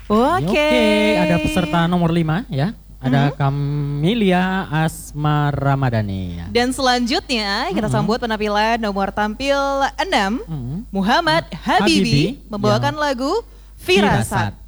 Oke. Ada peserta nomor 5 ya. Ada Kamilia Asma Ramadhani. Ya. Dan selanjutnya kita sambut penampilan nomor tampil 6, Muhammad Habibi membawakan lagu Firasat.